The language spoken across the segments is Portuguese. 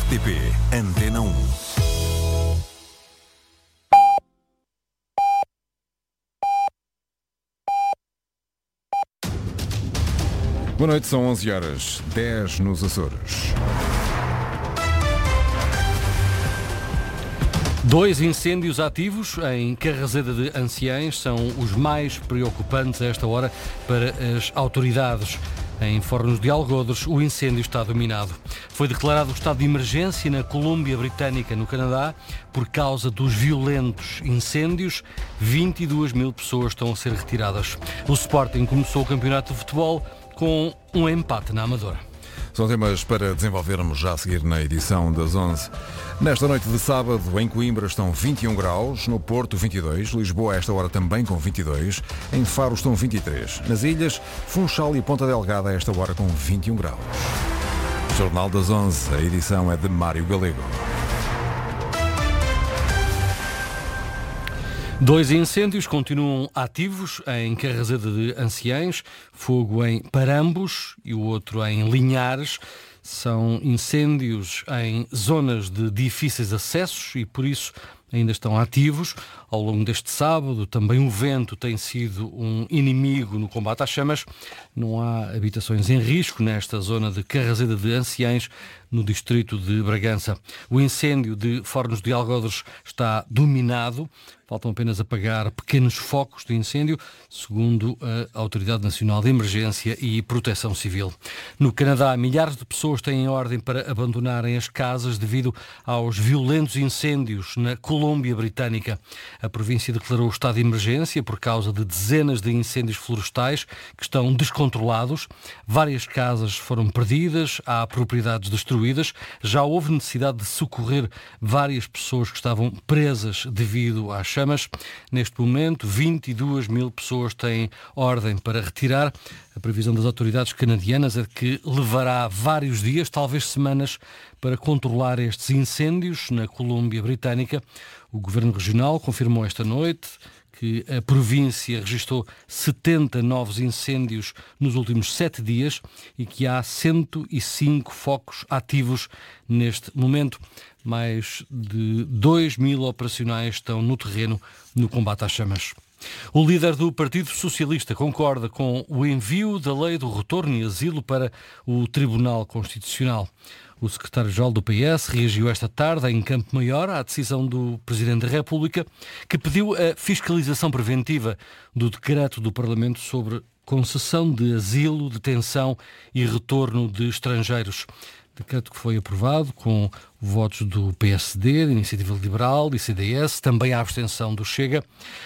RTP Antena 1. Boa noite, são 11h10 nos Açores. 2 incêndios ativos em Carraseda de Anciães são os mais preocupantes a esta hora para as autoridades. Em Fornos de Algodres, o incêndio está dominado. Foi declarado o estado de emergência na Colômbia Britânica, no Canadá, por causa dos violentos incêndios. 22 mil pessoas estão a ser retiradas. O Sporting começou o campeonato de futebol com um empate na Amadora. São temas para desenvolvermos já a seguir na edição das 11. Nesta noite de sábado, em Coimbra estão 21 graus, no Porto 22, Lisboa a esta hora também com 22, em Faro estão 23, nas Ilhas, Funchal e Ponta Delgada a esta hora com 21 graus. Jornal das 11, a edição é de Mário Galego. 2 incêndios continuam ativos em Carraseda de Anciães, fogo em Parambos e o outro em Linhares. São incêndios em zonas de difíceis acessos e, por isso, ainda estão ativos. Ao longo deste sábado, também o vento tem sido um inimigo no combate às chamas. Não há habitações em risco nesta zona de Carraseda de Anciães, no distrito de Bragança. O incêndio de Fornos de Algodres está dominado. Faltam apenas apagar pequenos focos de incêndio, segundo a Autoridade Nacional de Emergência e Proteção Civil. No Canadá, milhares de pessoas têm ordem para abandonarem as casas devido aos violentos incêndios na Colômbia Britânica. A província declarou o estado de emergência por causa de dezenas de incêndios florestais que estão descontrolados. Várias casas foram perdidas, há propriedades destruídas. Já houve necessidade de socorrer várias pessoas que estavam presas devido às chamas. Neste momento, 22 mil pessoas têm ordem para retirar. A previsão das autoridades canadianas é que levará vários dias, talvez semanas, para controlar estes incêndios na Colômbia Britânica. O Governo Regional confirmou esta noite que a província registrou 70 novos incêndios nos últimos 7 dias e que há 105 focos ativos neste momento. Mais de 2 mil operacionais estão no terreno no combate às chamas. O líder do Partido Socialista concorda com o envio da lei do retorno e asilo para o Tribunal Constitucional. O secretário-geral do PS reagiu esta tarde em Campo Maior à decisão do Presidente da República, que pediu a fiscalização preventiva do decreto do Parlamento sobre concessão de asilo, detenção e retorno de estrangeiros. Decreto que foi aprovado com votos do PSD, da Iniciativa Liberal e CDS, também a abstenção do Chega.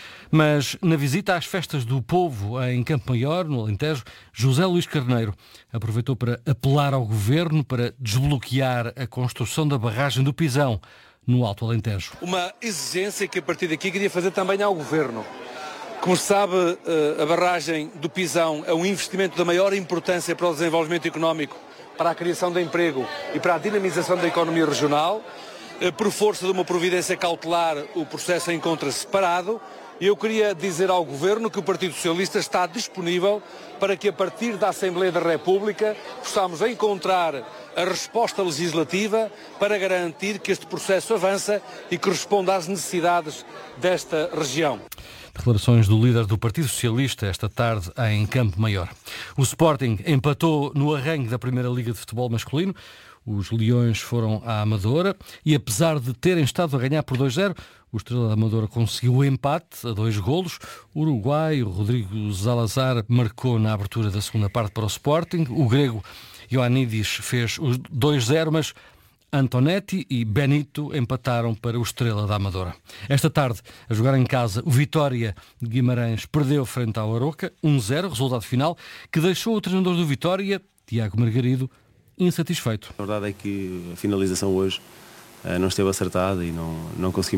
Mas na visita às festas do povo em Campo Maior, no Alentejo, José Luís Carneiro aproveitou para apelar ao Governo para desbloquear a construção da barragem do Pisão, no Alto Alentejo. Uma exigência que a partir daqui queria fazer também ao Governo. Como se sabe, a barragem do Pisão é um investimento da maior importância para o desenvolvimento económico, para a criação de emprego e para a dinamização da economia regional. Por força de uma providência cautelar, o processo encontra-se parado. E eu queria dizer ao Governo que o Partido Socialista está disponível para que, a partir da Assembleia da República, possamos encontrar a resposta legislativa para garantir que este processo avança e que responda às necessidades desta região. Declarações do líder do Partido Socialista esta tarde em Campo Maior. O Sporting empatou no arranque da Primeira Liga de Futebol Masculino. Os Leões foram à Amadora e, apesar de terem estado a ganhar por 2-0, o Estrela da Amadora conseguiu o empate a 2 golos. O uruguaio Rodrigo Zalazar marcou na abertura da segunda parte para o Sporting. O grego Ioannidis fez os 2-0, mas Antonetti e Benito empataram para o Estrela da Amadora. Esta tarde, a jogar em casa, o Vitória de Guimarães perdeu frente ao Aroca, 1-0, resultado final, que deixou o treinador do Vitória, Tiago Margarido, insatisfeito. A verdade é que a finalização hoje não esteve acertada e não conseguimos